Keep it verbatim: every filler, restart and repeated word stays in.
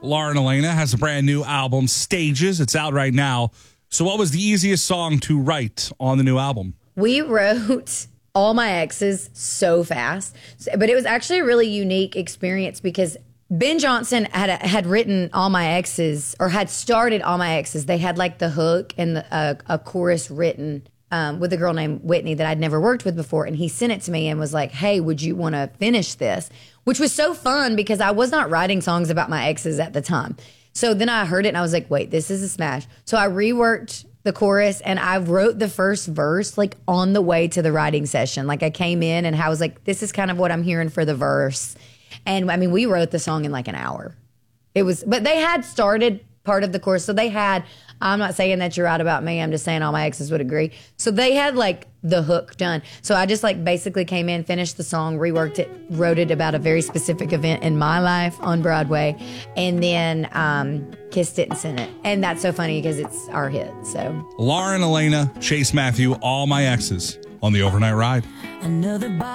Lauren Elena has a brand new album, Stages. It's out right now. So what was the easiest song to write on the new album? We wrote All My Exes so fast, but it was actually a really unique experience because Ben Johnson had had written All My Exes, or had started All My Exes. They had like the hook and the, uh, a chorus written um, with a girl named Whitney that I'd never worked with before. And he sent it to me and was like, hey, would you want to finish this? Which was so fun because I was not writing songs about my exes at the time. So then I heard it and I was like, wait, this is a smash. So I reworked the chorus and I wrote the first verse like on the way to the writing session. Like I came in and I was like, this is kind of what I'm hearing for the verse. And I mean, we wrote the song in like an hour. It was, but they had started part of the chorus. So they had, I'm not saying that you're right about me. I'm just saying all my exes would agree. So they had like the hook done. So I just like basically came in, finished the song, reworked it, wrote it about a very specific event in my life on Broadway, and then um, kissed it and sent it. And that's so funny because it's our hit. So Lauren Elena, Chase Matthew, All My Exes on the Overnight Ride. Another